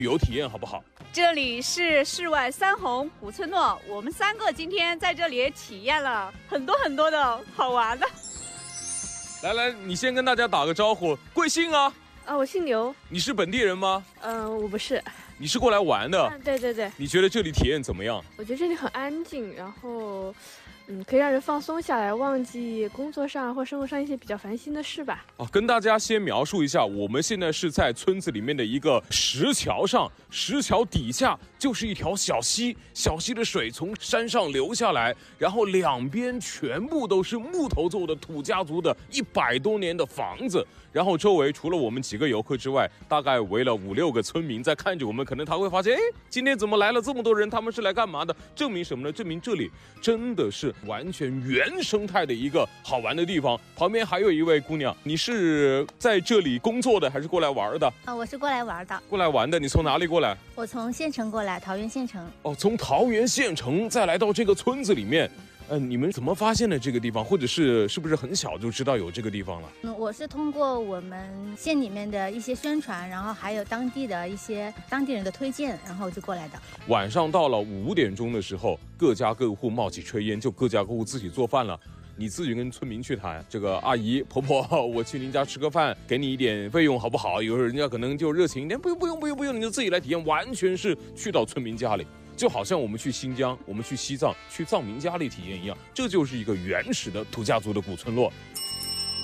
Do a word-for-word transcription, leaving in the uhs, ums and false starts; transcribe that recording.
旅游体验好不好？ 这里是世外三红古村落，我们三个今天在这里也体验了很多很多的好玩的。 来来，你先跟大家打个招呼，贵姓啊？ 啊，我姓刘。 你是本地人吗？ 嗯、呃，我不是。 你是过来玩的？ 啊、对对对。 你觉得这里体验怎么样？ 我觉得这里很安静，然后，嗯，可以让人放松下来，忘记工作上或生活上一些比较烦心的事吧。 啊，跟大家先描述一下，我们现在是在村子里面的一个石桥上，石桥底下就是一条小溪，小溪的水从山上流下来，然后两边全部都是木头做的土家族的一百多年的房子，然后周围除了我们几个游客之外，大概围了五六个村民在看着我们，可能他会发现，哎，今天怎么来了这么多人？他们是来干嘛的？证明什么呢？证明这里真的是完全原生态的一个好玩的地方。旁边还有一位姑娘，你是在这里工作的还是过来玩的？ 啊、哦，我是过来玩的。 过来玩的，你从哪里过来？ 我从县城过来，桃园县城。 哦，从桃园县城再来到这个村子里面。嗯、呃，你们怎么发现的这个地方？或者是是不是很小就知道有这个地方了？ 嗯，我是通过我们县里面的一些宣传，然后还有当地的一些当地人的推荐，然后就过来的。 晚上到了五点钟的时候，各家各户冒起炊烟，就各家各户自己做饭了。你自己跟村民去谈，这个阿姨婆婆，我去您家吃个饭，给你一点费用好不好？有时候人家可能就热情一点，不用不用不用不用，你就自己来体验，完全是去到村民家里。就好像我们去新疆，我们去西藏，去藏民家里体验一样，这就是一个原始的土家族的古村落。